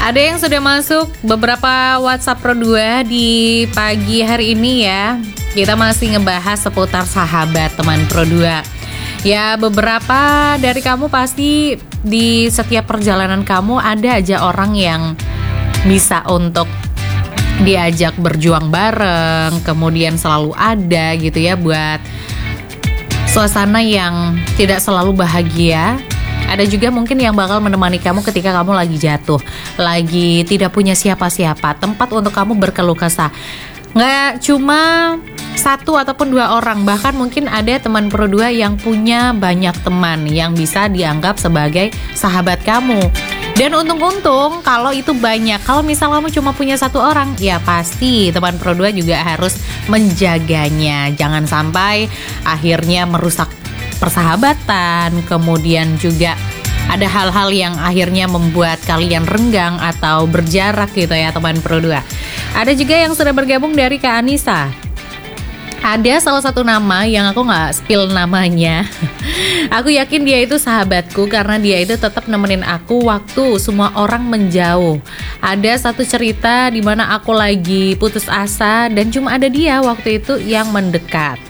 Ada yang sudah masuk beberapa WhatsApp Pro 2 di pagi hari ini ya. Kita masih ngebahas seputar sahabat teman Pro 2. Ya, beberapa dari kamu pasti di setiap perjalanan kamu ada aja orang yang bisa untuk diajak berjuang bareng, kemudian selalu ada gitu ya buat suasana yang tidak selalu bahagia. Ada juga mungkin yang bakal menemani kamu ketika kamu lagi jatuh, lagi tidak punya siapa-siapa, tempat untuk kamu berkeluh kesah. Nggak cuma satu ataupun dua orang, bahkan mungkin ada teman Pro 2 yang punya banyak teman yang bisa dianggap sebagai sahabat kamu. Dan untung-untung kalau itu banyak. Kalau misal kamu cuma punya satu orang, ya pasti teman Pro 2 juga harus menjaganya. Jangan sampai akhirnya merusak persahabatan, kemudian juga ada hal-hal yang akhirnya membuat kalian renggang atau berjarak gitu ya teman Pro 2. Ada juga yang sudah bergabung dari Kak Anissa. Ada salah satu nama yang aku nggak spill namanya. Aku yakin dia itu sahabatku karena dia itu tetap nemenin aku waktu semua orang menjauh. Ada satu cerita di mana aku lagi putus asa dan cuma ada dia waktu itu yang mendekat.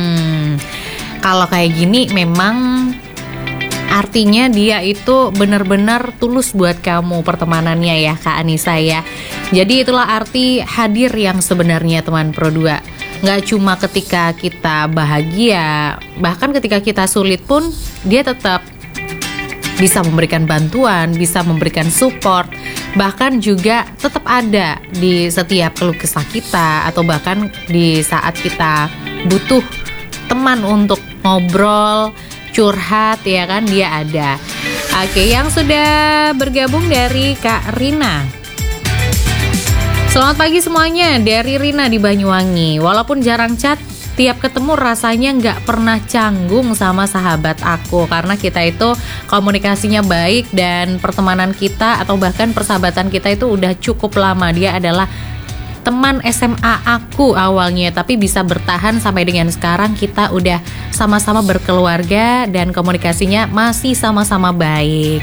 Kalau kayak gini memang artinya dia itu benar-benar tulus buat kamu pertemanannya ya Kak Anissa ya. Jadi itulah arti hadir yang sebenarnya teman Pro 2. Nggak cuma ketika kita bahagia, bahkan ketika kita sulit pun dia tetap bisa memberikan bantuan, bisa memberikan support, bahkan juga tetap ada di setiap keluh kesah kita, atau bahkan di saat kita butuh teman untuk ngobrol, curhat ya kan, dia ada. Oke, yang sudah bergabung dari Kak Rina. Selamat pagi semuanya, dari Rina di Banyuwangi. Walaupun jarang chat, tiap ketemu rasanya nggak pernah canggung sama sahabat aku. Karena kita itu komunikasinya baik dan pertemanan kita atau bahkan persahabatan kita itu udah cukup lama. Dia adalah teman SMA aku awalnya, tapi bisa bertahan sampai dengan sekarang. Kita udah sama-sama berkeluarga dan komunikasinya masih sama-sama baik.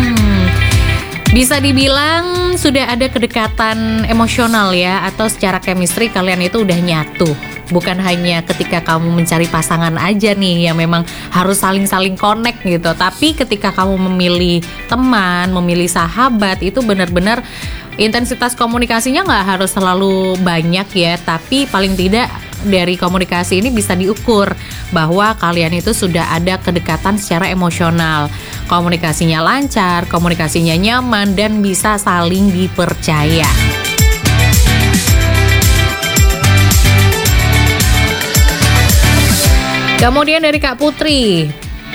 Bisa dibilang sudah ada kedekatan emosional ya, atau secara chemistry kalian itu udah nyatu. Bukan hanya ketika kamu mencari pasangan aja nih yang memang harus saling-saling connect gitu. Tapi ketika kamu memilih teman, memilih sahabat, itu benar-benar intensitas komunikasinya nggak harus selalu banyak ya. Tapi paling tidak dari komunikasi ini bisa diukur bahwa kalian itu sudah ada kedekatan secara emosional. Komunikasinya lancar, komunikasinya nyaman, dan bisa saling dipercaya. Kemudian dari Kak Putri,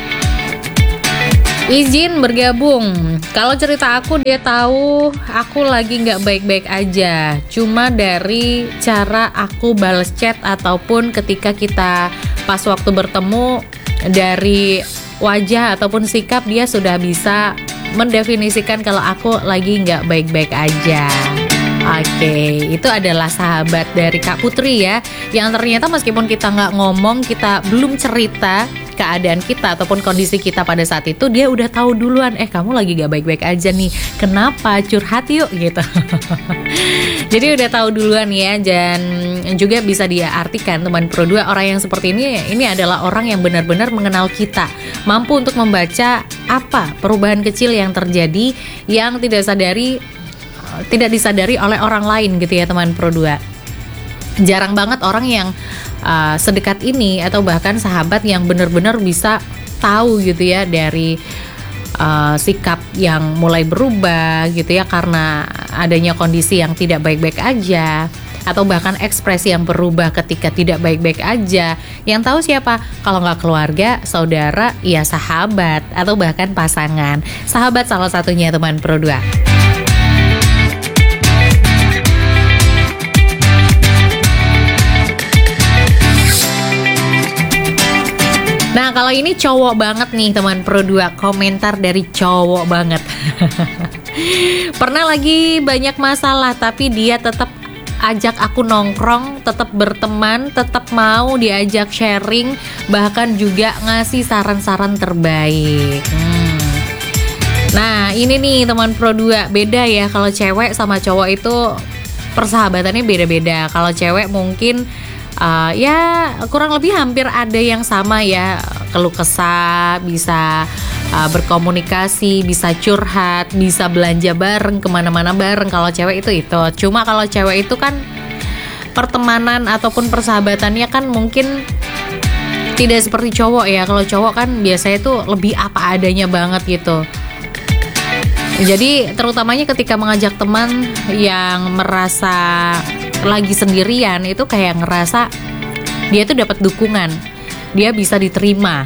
izin bergabung. Kalau cerita aku, dia tahu aku lagi nggak baik-baik aja. Cuma dari cara aku balas chat ataupun ketika kita pas waktu bertemu, dari wajah ataupun sikap dia sudah bisa mendefinisikan kalau aku lagi nggak baik-baik aja. Oke, itu adalah sahabat dari Kak Putri ya, yang ternyata meskipun kita nggak ngomong, kita belum cerita keadaan kita ataupun kondisi kita pada saat itu, dia udah tahu duluan, kamu lagi gak baik-baik aja nih, kenapa, curhat yuk gitu. Jadi udah tahu duluan ya. Dan juga bisa diartikan teman Pro 2, orang yang seperti ini adalah orang yang benar-benar mengenal kita, mampu untuk membaca apa perubahan kecil yang terjadi yang tidak disadari oleh orang lain gitu ya teman Pro 2. Jarang banget orang yang sedekat ini atau bahkan sahabat yang benar-benar bisa tahu gitu ya dari sikap yang mulai berubah gitu ya karena adanya kondisi yang tidak baik-baik aja, atau bahkan ekspresi yang berubah ketika tidak baik-baik aja. Yang tahu siapa? Kalau nggak keluarga, saudara, ya sahabat, atau bahkan pasangan. Sahabat salah satunya teman Pro 2. Nah, kalau ini cowok banget nih teman Pro 2, komentar dari cowok banget. Pernah lagi banyak masalah tapi dia tetap ajak aku nongkrong, tetap berteman, tetap mau diajak sharing, bahkan juga ngasih saran-saran terbaik. Nah ini nih teman Pro 2, beda ya kalau cewek sama cowok itu persahabatannya beda-beda. Kalau cewek mungkin ya kurang lebih hampir ada yang sama ya, keluh kesah, bisa berkomunikasi, bisa curhat, bisa belanja bareng, kemana-mana bareng. Kalau cewek itu cuma kalau cewek itu kan pertemanan ataupun persahabatannya kan mungkin tidak seperti cowok ya. Kalau cowok kan biasanya tuh lebih apa adanya banget gitu. Jadi terutamanya ketika mengajak teman yang merasa lagi sendirian, itu kayak ngerasa dia tuh dapat dukungan, dia bisa diterima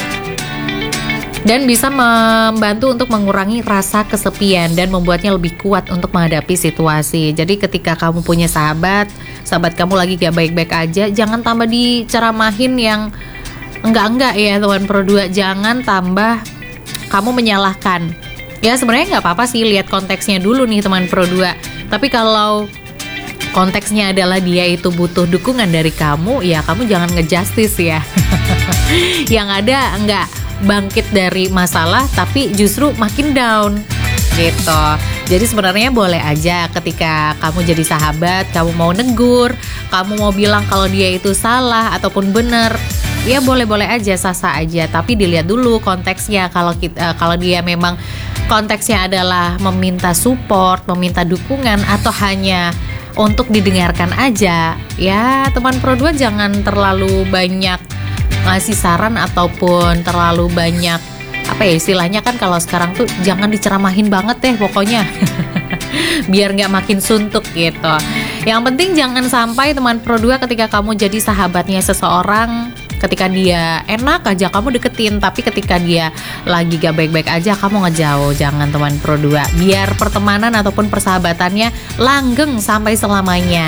dan bisa membantu untuk mengurangi rasa kesepian dan membuatnya lebih kuat untuk menghadapi situasi. Jadi ketika kamu punya sahabat kamu lagi gak baik-baik aja, jangan tambah diceramahin yang enggak ya teman Pro 2. Jangan tambah kamu menyalahkan. Ya sebenarnya nggak apa-apa sih, lihat konteksnya dulu nih teman Pro 2. Tapi kalau konteksnya adalah dia itu butuh dukungan dari kamu, ya kamu jangan ngejustice ya. Yang ada nggak bangkit dari masalah, tapi justru makin down gitu. Jadi sebenarnya boleh aja ketika kamu jadi sahabat, kamu mau negur, kamu mau bilang kalau dia itu salah ataupun benar, ya boleh-boleh aja, sah-sah aja. Tapi dilihat dulu konteksnya. Kalau dia memang konteksnya adalah meminta support, meminta dukungan, atau hanya untuk didengarkan aja, ya teman Pro 2 jangan terlalu banyak ngasih saran ataupun terlalu banyak istilahnya kan kalau sekarang tuh jangan diceramahin banget deh pokoknya. Biar nggak makin suntuk gitu. Yang penting jangan sampai teman Pro 2 ketika kamu jadi sahabatnya seseorang, ketika dia enak aja kamu deketin, tapi ketika dia lagi gak baik-baik aja kamu ngejauh. Jangan teman Pro 2, biar pertemanan ataupun persahabatannya langgeng sampai selamanya.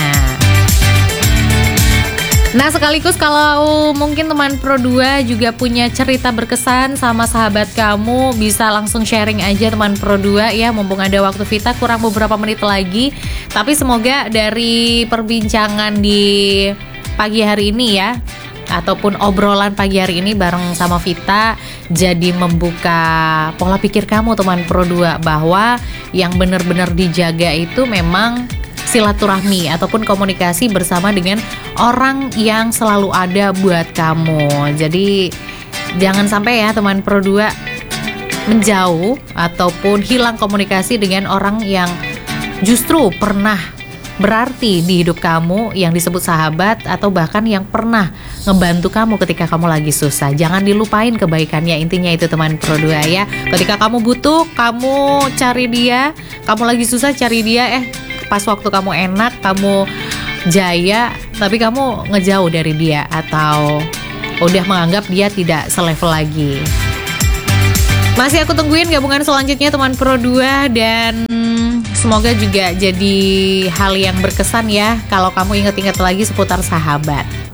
Nah sekaligus kalau mungkin teman Pro 2 juga punya cerita berkesan sama sahabat kamu, bisa langsung sharing aja teman Pro 2 ya, mumpung ada waktu. Vita kurang beberapa menit lagi, tapi semoga dari perbincangan di pagi hari ini ya, ataupun obrolan pagi hari ini bareng sama Vita, jadi membuka pola pikir kamu teman Pro 2, bahwa yang benar-benar dijaga itu memang silaturahmi ataupun komunikasi bersama dengan orang yang selalu ada buat kamu. Jadi jangan sampai ya teman Pro 2 menjauh ataupun hilang komunikasi dengan orang yang justru pernah berarti di hidup kamu, yang disebut sahabat, atau bahkan yang pernah ngebantu kamu ketika kamu lagi susah. Jangan dilupain kebaikannya, intinya itu teman Pro 2 ya. Ketika kamu butuh, kamu cari dia, kamu lagi susah cari dia, pas waktu kamu enak, kamu jaya, tapi kamu ngejauh dari dia atau udah menganggap dia tidak selevel lagi. Masih aku tungguin gabungan selanjutnya teman Pro 2, dan semoga juga jadi hal yang berkesan ya kalau kamu inget-inget lagi seputar sahabat.